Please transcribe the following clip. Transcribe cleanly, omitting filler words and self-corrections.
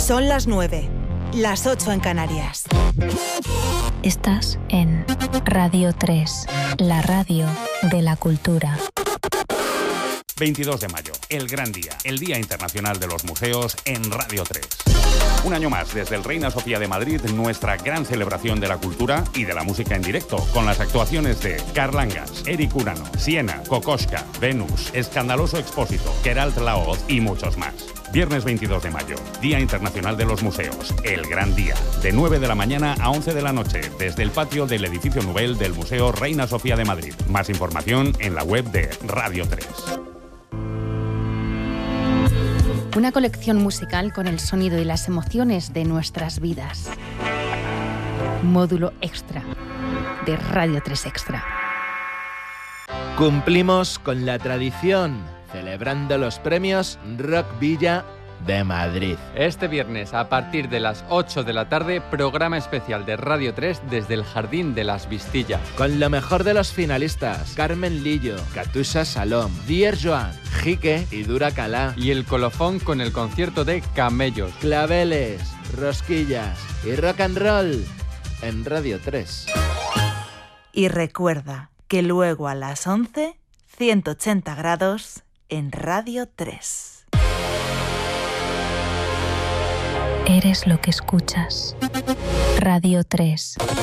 Son las 9, las 8 en Canarias. Estás en Radio 3, la radio de la cultura. 22 de mayo, el gran día, el Día Internacional de los Museos en Radio 3. Un año más, desde el Reina Sofía de Madrid, nuestra gran celebración de la cultura y de la música en directo, con las actuaciones de Carlangas, Eric Urano, Siena, Kokoschka, Venus, Escandaloso Expósito, Queralt Laoz y muchos más. Viernes 22 de mayo, Día Internacional de los Museos, el gran día, de 9 de la mañana a 11 de la noche, desde el patio del edificio Nubel del Museo Reina Sofía de Madrid. Más información en la web de Radio 3. Una colección musical con el sonido y las emociones de nuestras vidas. Módulo extra de Radio 3 Extra. Cumplimos con la tradición, celebrando los premios Rock Villa de Madrid. Este viernes, a partir de las 8 de la tarde, programa especial de Radio 3 desde el Jardín de las Vistillas. Con lo mejor de los finalistas: Carmen Lillo, Katusha Salom, Dier Joan, Jique y Dura Calá. Y el colofón con el concierto de Camellos, Claveles, Rosquillas y Rock and Roll en Radio 3. Y recuerda que luego a las 11, 180 grados en Radio 3. Eres lo que escuchas. Radio 3.